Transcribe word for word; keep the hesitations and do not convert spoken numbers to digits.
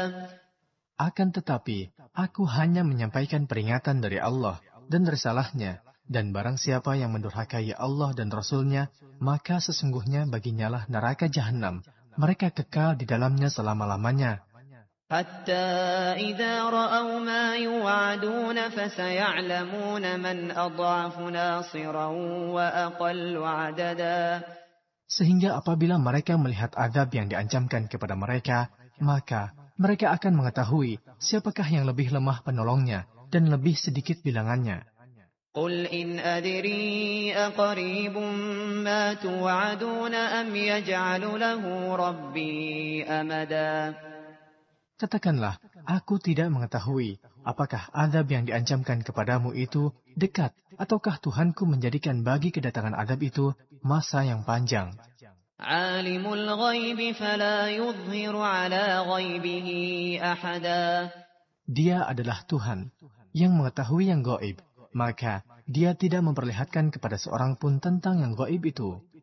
Akan tetapi, aku hanya menyampaikan peringatan dari Allah dan risalahnya, dan barang siapa yang mendurhakai Allah dan Rasul-Nya, maka sesungguhnya baginya lah neraka jahanam. Mereka kekal di dalamnya selama-lamanya. Hatta idza ra'aw ma yu'adun fasaya'lamun man adhafu nasiran wa aqallu 'adada. Sehingga apabila mereka melihat azab yang diancamkan kepada mereka, maka mereka akan mengetahui siapakah yang lebih lemah penolongnya dan lebih sedikit bilangannya. Qul in adri aqaribun ma tu'adun am yaj'alu lahu rabbi amada. Katakanlah, aku tidak mengetahui apakah azab yang diancamkan kepadamu itu dekat, ataukah Tuhanku menjadikan bagi kedatangan azab itu masa yang panjang. Alimul ghaib fala yudhiru ala ghaibihi ahada. Dia adalah Tuhan yang mengetahui yang gaib, maka Dia tidak memperlihatkan kepada seorang pun tentang yang gaib itu.